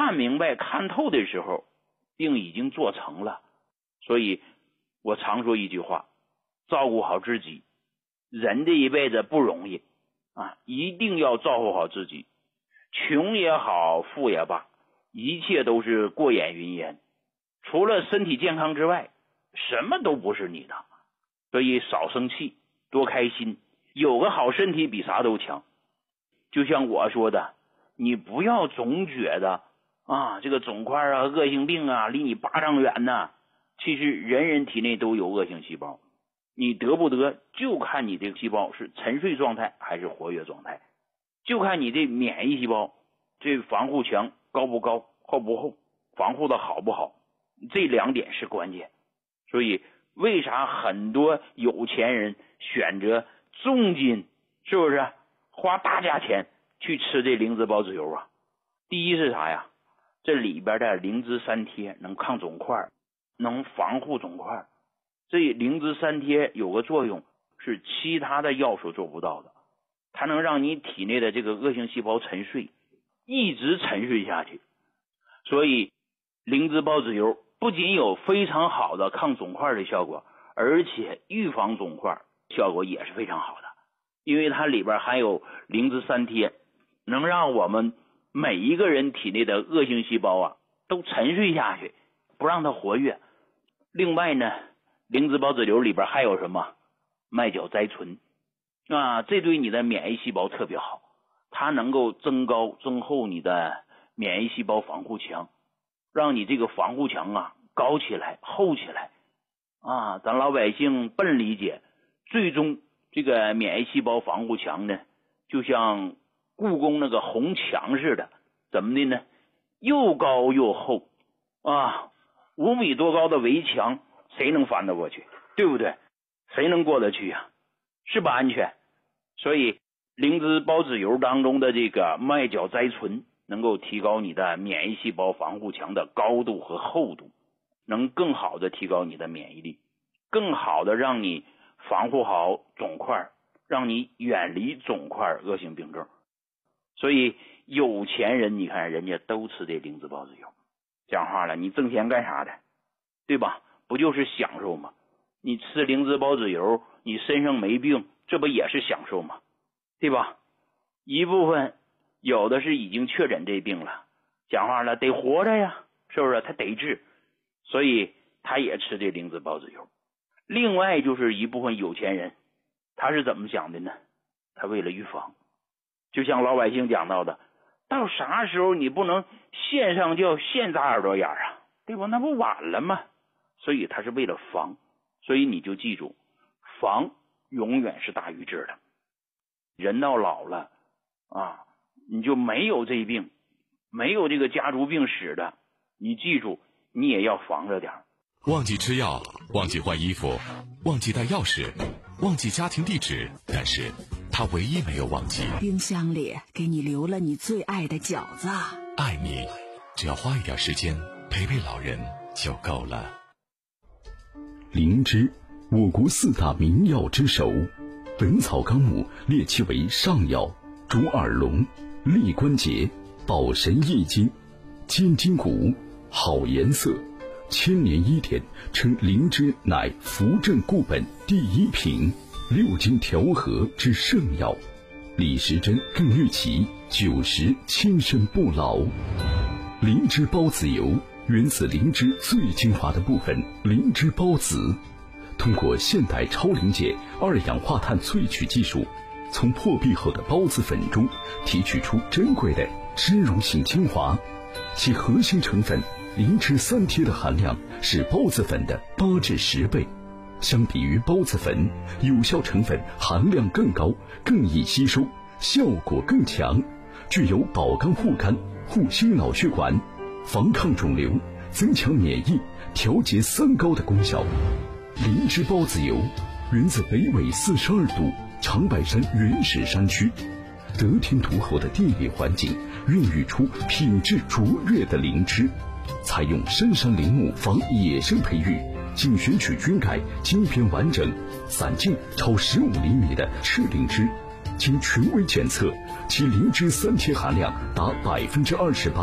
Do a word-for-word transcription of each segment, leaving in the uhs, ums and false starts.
看明白看透的时候，病已经做成了。所以我常说一句话，照顾好自己，人这一辈子不容易啊，一定要照顾好自己，穷也好，富也罢，一切都是过眼云烟，除了身体健康之外，什么都不是你的。所以少生气，多开心，有个好身体比啥都强。就像我说的，你不要总觉得啊，这个肿块啊、恶性病啊离你八丈远呢。其实人人体内都有恶性细胞，你得不得就看你这个细胞是沉睡状态还是活跃状态，就看你这免疫细胞这防护墙高不高、厚不厚，防护的好不好，这两点是关键。所以为啥很多有钱人选择重金，是不是花大价钱去吃这灵芝孢子油啊？第一是啥呀？这里边的灵芝三萜能抗肿块，能防护肿块。这灵芝三萜有个作用是其他的药所做不到的，它能让你体内的这个恶性细胞沉睡，一直沉睡下去。所以灵芝孢子油不仅有非常好的抗肿块的效果，而且预防肿块效果也是非常好的。因为它里边含有灵芝三萜，能让我们每一个人体内的恶性细胞啊都沉睡下去，不让它活跃。另外呢，灵芝孢子油里边还有什么麦角甾醇啊，这对你的免疫细胞特别好，它能够增高增厚你的免疫细胞防护墙，让你这个防护墙啊高起来厚起来啊。咱老百姓笨理解，最终这个免疫细胞防护墙呢就像故宫那个红墙似的，怎么的呢？又高又厚啊，五米多高的围墙谁能翻得过去，对不对？谁能过得去啊？是不安全。所以灵芝孢子油当中的这个麦角甾醇能够提高你的免疫细胞防护墙的高度和厚度，能更好的提高你的免疫力，更好的让你防护好肿块，让你远离肿块恶性病症。所以有钱人你看人家都吃这灵芝孢子油。讲话了，你挣钱干啥的，对吧？不就是享受吗？你吃灵芝孢子油，你身上没病，这不也是享受吗？对吧？一部分有的是已经确诊这病了，讲话了，得活着呀，是不是？他得治，所以他也吃这灵芝孢子油。另外就是一部分有钱人，他是怎么想的呢？他为了预防，就像老百姓讲到的，到啥时候你不能线上就要现扎耳朵眼啊，对吧？那不晚了吗？所以他是为了防。所以你就记住，防永远是大于治的。人到老了啊，你就没有这病，没有这个家族病史的，你记住，你也要防着点。 忘记吃药，忘记换衣服，忘记带钥匙，忘记家庭地址，但是他唯一没有忘记， 冰箱里给你留了你最爱的饺子。 爱你，只要花一点时间陪陪老人就够了。 灵芝，我国四大名药之首，《本草纲目》列其为上药，主耳聋、利关节、保神益精、坚筋骨，好颜色。千年医典称灵芝乃扶正固本第一品，六经调和之圣药。李时珍更誉其九十轻身不老。灵芝孢子油源自灵芝最精华的部分灵芝孢子，通过现代超临界二氧化碳萃取技术，从破壁后的孢子粉中提取出珍贵的脂溶性精华，其核心成分灵芝三萜的含量是孢子粉的八至十倍，相比于孢子粉，有效成分含量更高，更易吸收，效果更强，具有保肝护肝、护心脑血管、防抗肿瘤、增强免疫、调节三高的功效。灵芝孢子油源自北纬四十二度长白山原始山区，得天独厚的地理环境孕育出品质卓越的灵芝，采用深山林木防野生培育，仅选取菌盖茎片完整、散茎超十五厘米的赤灵芝，经权威检测，其灵芝三萜含量达百分之二十八，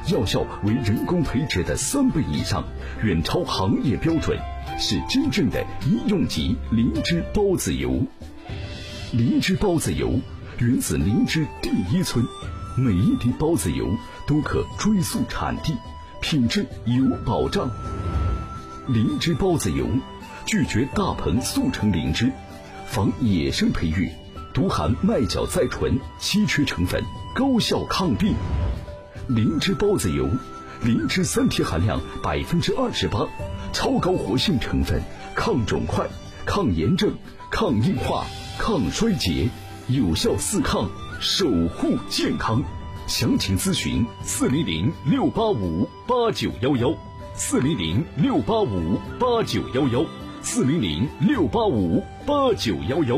药效为人工培植的三倍以上，远超行业标准，是真正的医用级灵芝孢子油。灵芝孢子油源自灵芝第一村，每一滴孢子油都可追溯产地，品质有保障。灵芝孢子油拒绝大棚速成灵芝，防野生培育，独含麦角甾醇稀缺成分，高效抗病。灵芝孢子油，灵芝三铁含量百分之二十八，超高活性成分，抗肿块、抗炎症、抗硬化、抗衰竭，有效四抗，守护健康。详情咨询四零零六八五八九幺幺，四零零六八五八九幺幺，四零零六八五八九幺幺。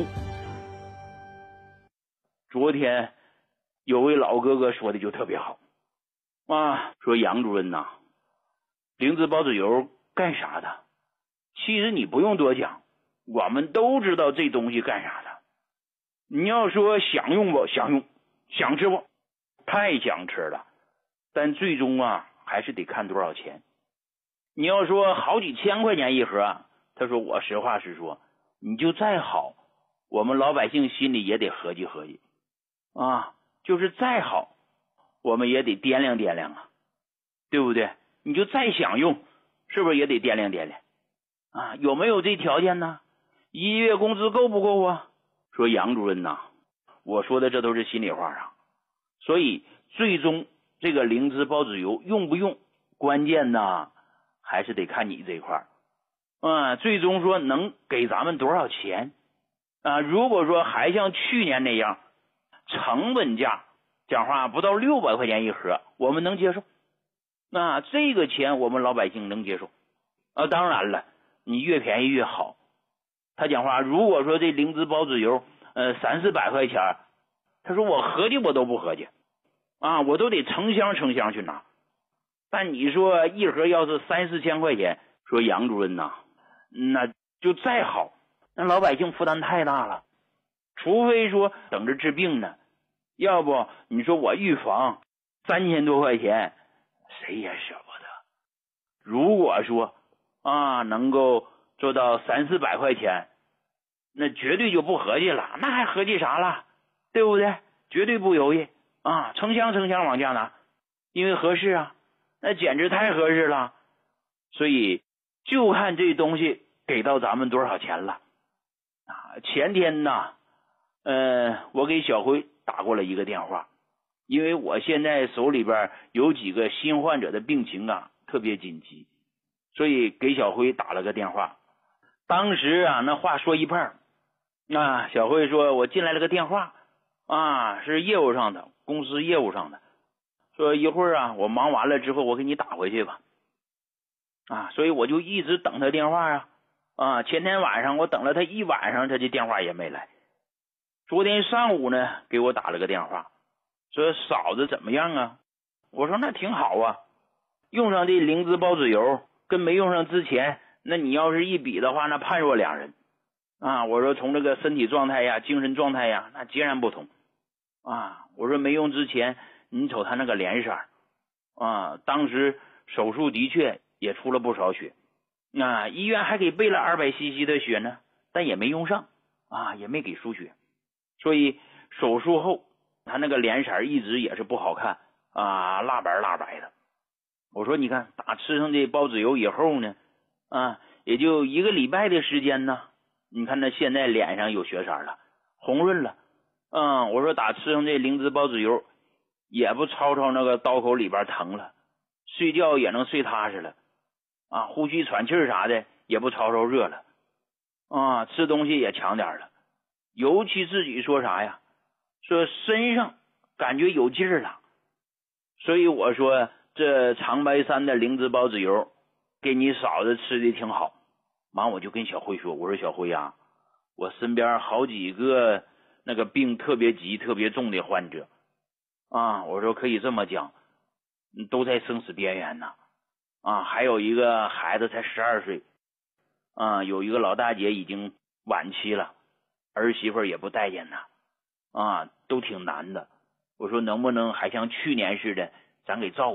昨天有位老哥哥说的就特别好啊，说杨主任呐，灵芝孢子油干啥的？其实你不用多讲，我们都知道这东西干啥的。你要说想用不？想用，想吃不？太想吃了，但最终啊还是得看多少钱。你要说好几千块钱一盒，他说我实话实说，你就再好，我们老百姓心里也得合计合计啊，就是再好我们也得掂量掂量啊，对不对？你就再想用，是不是也得掂量掂量啊？有没有这条件呢？一月工资够不够啊？说杨主任呐，我说的这都是心里话啊。所以最终这个灵芝孢子油用不用，关键呢还是得看你这块儿啊。最终说能给咱们多少钱啊？如果说还像去年那样成本价讲话不到六百块钱一盒，我们能接受，那这个钱我们老百姓能接受啊。当然了，你越便宜越好。他讲话如果说这灵芝孢子油呃三四百块钱，他说我合计我都不合计啊，我都得成箱成箱去拿。但你说一盒要是三四千块钱，说杨主任呐，那就再好，那老百姓负担太大了。除非说等着治病呢，要不你说我预防三千多块钱，谁也舍不得。如果说啊能够做到三四百块钱，那绝对就不合计了，那还合计啥了？对不对？绝对不犹豫啊，成箱成箱往下拿，因为合适啊，那简直太合适了。所以就看这东西给到咱们多少钱了啊。前天呢呃，我给小辉打过了一个电话，因为我现在手里边有几个新患者的病情啊特别紧急，所以给小辉打了个电话。当时啊那话说一半啊，小辉说我进来了个电话啊，是业务上的，公司业务上的，说一会儿啊我忙完了之后我给你打回去吧啊。所以我就一直等他电话啊啊，前天晚上我等了他一晚上，他这电话也没来。昨天上午呢给我打了个电话，说嫂子怎么样啊？我说那挺好啊，用上这灵芝孢子油跟没用上之前，那你要是一比的话，那判若两人啊。我说从这个身体状态呀、精神状态呀，那截然不同啊。我说没用之前，你瞅他那个脸色啊，当时手术的确也出了不少血啊，医院还给备了二百 C C 的血呢，但也没用上啊，也没给输血。所以手术后他那个脸色一直也是不好看啊，蜡白蜡白的。我说你看打吃上这孢子油以后呢啊，也就一个礼拜的时间呢，你看他现在脸上有血色了，红润了。嗯，我说打吃上这灵芝孢子油也不吵吵那个刀口里边疼了，睡觉也能睡踏实了啊，呼吸喘气啥的也不吵吵热了啊，吃东西也强点了。尤其自己说啥呀，说身上感觉有劲儿了。所以我说这长白山的灵芝孢子油给你嫂子吃的挺好。完我就跟小辉说，我说小辉啊，我身边好几个那个病特别急特别重的患者啊，我说可以这么讲，都在生死边缘呢啊，还有一个孩子才十二岁啊，有一个老大姐已经晚期了，儿媳妇也不待见他啊，都挺难的。我说能不能还像去年似的咱给照顾